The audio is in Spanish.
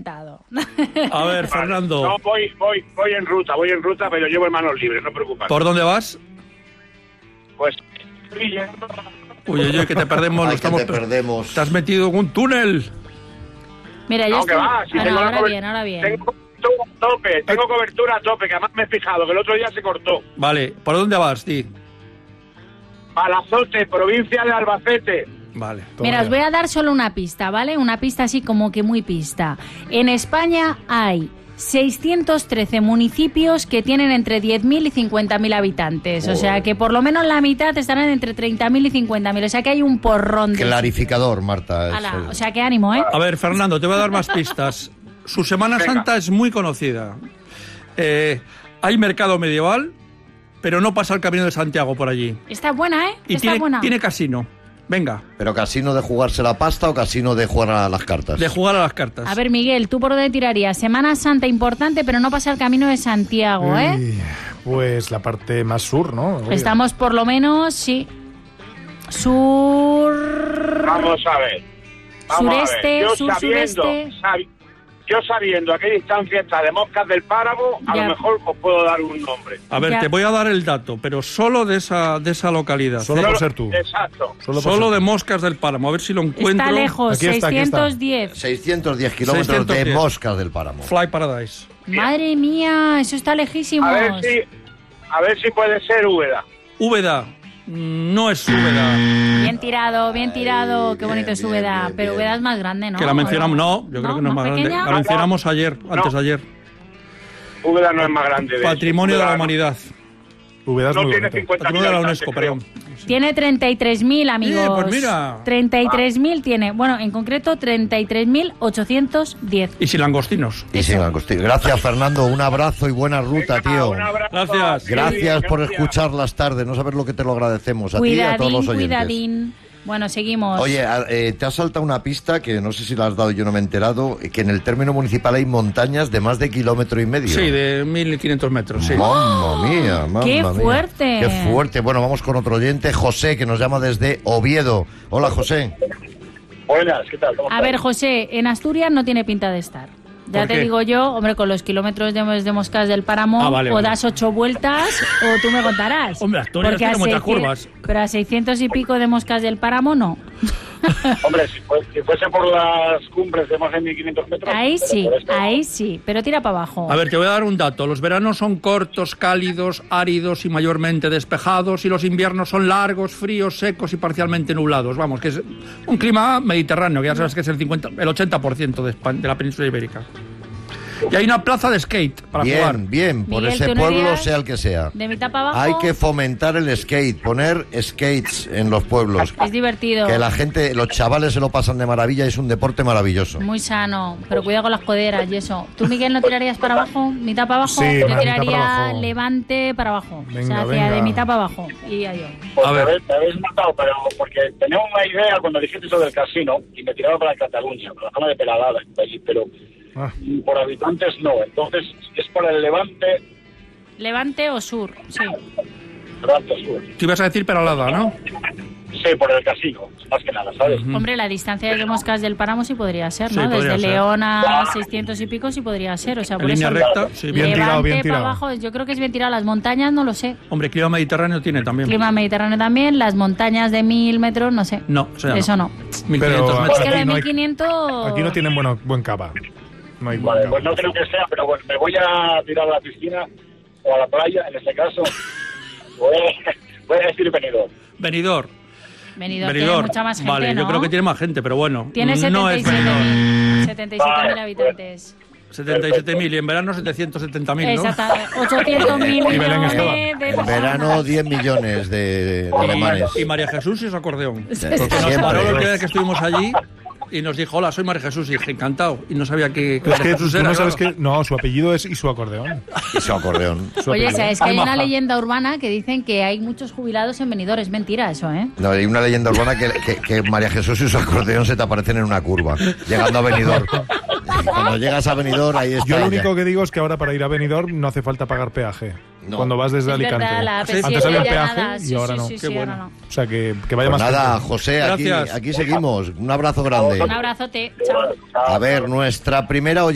sentado. A ver, Fernando. No, voy en ruta, pero llevo en manos libres, no preocupes. ¿Por dónde vas? Pues... Uy, que te perdemos. Ay, que te perdemos. Te has metido en un túnel. Mira, yo No, estoy... que va, si tengo ahora bien. Tengo cobertura a tope, que además me he fijado que el otro día se cortó. Vale, ¿por dónde vas, Di? Palazote, provincia de Albacete. Vale. Mira, os voy a dar solo una pista, ¿vale? Una pista así como que muy pista. En España hay 613 municipios que tienen entre 10.000 y 50.000 habitantes. O sea que por lo menos la mitad estarán entre 30.000 y 50.000. O sea que hay un porrón de... Clarificador, Marta. O sea que ánimo, ¿eh? A ver, Fernando, te voy a dar más pistas. Su Semana Santa es muy conocida. Hay mercado medieval, pero no pasa el Camino de Santiago por allí. Está buena, ¿eh? Y tiene casino. Venga. ¿Pero casino de jugarse la pasta o casino de jugar a las cartas? De jugar a las cartas. A ver, Miguel, ¿tú por dónde tirarías? Semana Santa importante, pero no pasa el Camino de Santiago, ¿eh? Pues la parte más sur, ¿no? Estamos por lo menos, sí. Sur... Vamos a ver. Sureste, sureste. Yo sabiendo a qué distancia está de Moscas del Páramo, a lo mejor os puedo dar un nombre. A ver, te voy a dar el dato, pero solo de esa localidad. Solo por ser tú. Exacto. Solo de Moscas del Páramo, a ver si lo encuentro. Está lejos, Aquí está, 610. 610 kilómetros 610. de Moscas del Páramo. Fly Paradise. Madre mía, eso está lejísimo. A ver si puede ser Úbeda. Úbeda. No es Úbeda. Bien tirado, qué bonito es Úbeda. Pero Úbeda es más grande, ¿no? Que la mencionamos, yo creo que no es más grande. pequeña? La mencionamos antes de ayer. Úbeda no es más grande. Patrimonio de la Humanidad. Úbeda es No muy tiene bonito. 50.000 Patrimonio de la habitantes, UNESCO, creo. perdón. Tiene 33.000, amigos. Pues mira. 33.000 tiene. Bueno, en concreto 33.810. Y sin langostinos. Y sin angustia. Gracias, Fernando. Un abrazo y buena ruta, tío. Un abrazo. Gracias. Gracias por escuchar las tardes. No sabes lo que te lo agradecemos. A ti y a todos los oyentes. Cuidadín. Bueno, seguimos. Oye, te has saltado una pista que no sé si la has dado, yo no me he enterado, que en el término municipal hay montañas de más de 1,5 km. Sí, de 1.500 metros, sí. Mamma mía, mamma ¡Qué mía. fuerte! Qué fuerte. Bueno, vamos con otro oyente, José, que nos llama desde Oviedo. Hola, José. Buenas, ¿qué tal? ¿Cómo A ver, José, en Asturias no tiene pinta de estar. Ya ¿Por te qué? digo yo, hombre, con los kilómetros de Moscas del Páramo, Vale, o vale. das 8 vueltas o tú me contarás. Hombre, Asturias Porque tiene a muchas 600 curvas. Pero a 600 y pico de Moscas del Páramo, no. Hombre, si fuese por las cumbres de más de 1.500 metros... Ahí pero sí, por esto no. ahí sí, pero tira para abajo. A ver, te voy a dar un dato. Los veranos son cortos, cálidos, áridos y mayormente despejados, y los inviernos son largos, fríos, secos y parcialmente nublados. Vamos, que es un clima mediterráneo, que ya sabes que es el 80% de la península ibérica. Y hay una plaza de skate para jugar. Bien, por Miguel, ese ¿tú no pueblo, irías sea el que sea. De mitad para abajo Hay que fomentar el skate, poner skates en los pueblos. es divertido, Que la gente, los chavales se lo pasan de maravilla, es un deporte maravilloso. muy sano, pero cuidado con las coderas y eso. ¿Tú, Miguel, no tirarías para abajo? ¿Mitad para abajo? Sí, Yo mitad tiraría para abajo. Levante para abajo. O sea, Venga, hacia venga. de mitad para abajo. Y adiós. Pues A ver. me habéis matado, pero porque tenía una idea cuando dijiste eso del casino y me tiraba para Cataluña, para la zona de Peralada, allí, pero Ah. por habitantes no. Entonces, es por el ¿Levante o sur? Sí. Levante Sur. Te ibas a decir Peralada, ¿no? Sí, por el casino, más que nada, ¿sabes? Hombre, la distancia de Moscas del Páramo sí podría ser, Sí, ¿no? podría Desde ser. León a 600 y pico sí podría ser. O sea, En por línea eso recta, sí. Bien tirado, Levante bien tirado. para abajo, yo creo que es bien tirado. Las montañas no lo sé. Hombre, clima mediterráneo tiene también. Clima mediterráneo también, las montañas de 1.000 metros, no sé. No, Eso no. 1.500 Pero- metros. Es que lo de Aquí no hay- 1.500... Aquí no tienen buen cava. No hay buen Vale, cava. pues no creo que sea, pero bueno, me voy a tirar a la piscina o a la playa, en este caso. Voy a decir Benidorm. Benidorm. Benidorm tiene mucha más gente, Vale, ¿no? yo creo que tiene más gente, pero bueno. Tiene no es Benidorm. 77.000 habitantes. 77.000 y en verano 770.000, ¿no? Exactamente. 800.000 Y Belén estaba. millones de En verano 10 millones de alemanes. Y María Jesús y su acordeón. Pues Que nos siempre. paró el otro día que estuvimos allí y nos dijo, hola, soy María Jesús. Y dije, encantado. Y no sabía que Es María que Jesús tú era. no sabes claro. que... No, su apellido es y su acordeón. Y su acordeón. Su Oye, apellido. ¿sabes que hay Ay, una maja. leyenda urbana que dicen que hay muchos jubilados en Benidorm? Es mentira eso, ¿eh? No, hay una leyenda urbana que María Jesús y su acordeón se te aparecen en una curva, llegando a Benidorm. Cuando llegas a Benidorm, ahí está Yo lo ella. único que digo es que ahora para ir a Benidorm no hace falta pagar peaje. No. Cuando vas desde Es Alicante. verdad, la Sí. AP7 Antes había ya peaje nada. y Sí, ahora sí, no. sí, Qué sí, bueno. ahora no. O sea, que vaya Pues más nada, gente. José, Gracias. aquí seguimos. Un abrazo grande. Un abrazote. Chao. A ver, nuestra primera